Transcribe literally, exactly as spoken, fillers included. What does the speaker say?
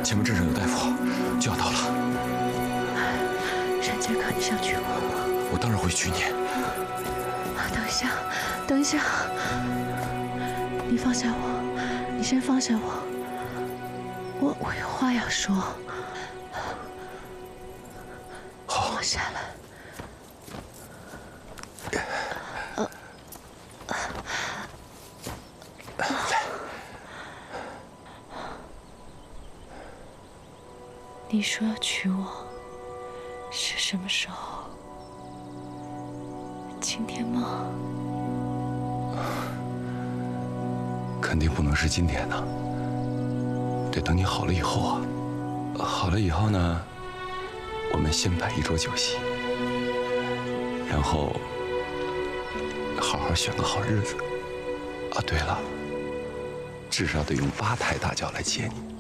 前面镇上有大夫，就要到了。 冉杰哥，你想娶我吗？ 我当然会娶你。 等一下，等一下，你放下我，你先放下我，我我有话要说。 好， 放下来。 你说要娶我，是什么时候？今天吗？ 肯定不能是今天呢，得等你好了以后啊。好了以后呢，我们先摆一桌酒席，然后好好选个好日子。啊，对了，至少得用八抬大轿来接你。